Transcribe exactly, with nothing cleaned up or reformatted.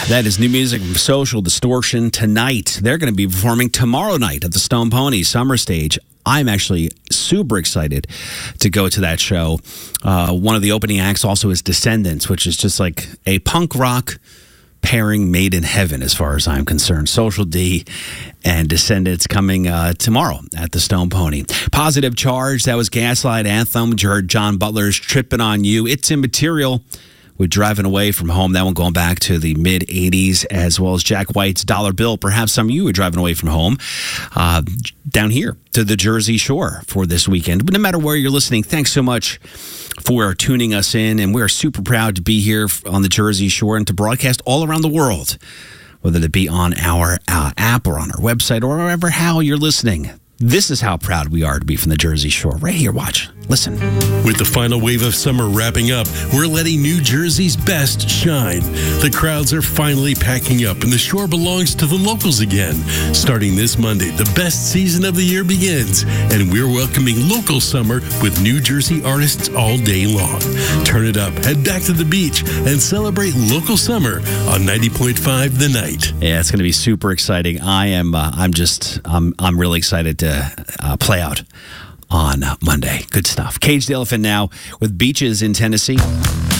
That is new music from Social Distortion tonight. They're going to be performing tomorrow night at the Stone Pony Summer Stage. I'm actually super excited to go to that show. Uh, one of the opening acts also is Descendants, which is just like a punk rock pairing made in heaven as far as I'm concerned. Social D and Descendants coming uh, tomorrow at the Stone Pony. Positive Charge, that was Gaslight Anthem. You heard John Butler's Trippin' on You. It's Immaterial with Driving Away from Home. That one going back to the mid-eighties, as well as Jack White's Dollar Bill. Perhaps some of you are driving away from home uh, down here to the Jersey Shore for this weekend. But no matter where you're listening, thanks so much for tuning us in. And we're super proud to be here on the Jersey Shore and to broadcast all around the world, whether it be on our uh, app or on our website or wherever how you're listening. This is how proud we are to be from the Jersey Shore. Right here, watch, listen. With the final wave of summer wrapping up, we're letting New Jersey's best shine. The crowds are finally packing up, and the shore belongs to the locals again. Starting this Monday, the best season of the year begins, and we're welcoming local summer with New Jersey artists all day long. Turn it up, head back to the beach, and celebrate local summer on ninety point five The Night. Yeah, it's going to be super exciting. I am. Uh, I'm just. I'm. I'm really excited to uh, play out on Monday. Good stuff. Cage the Elephant now with Beaches in Tennessee.